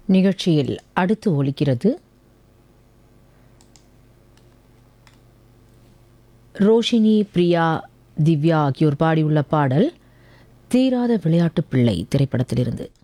நிகழ்ச்சியில் அடுத்து ஒலிக்கிறது ரோஷினி, பிரியா, திவ்யா ஆகியோர் பாடியுள்ள பாடல் தீராத விளையாட்டு பிள்ளை திரைப்படத்திலிருந்து.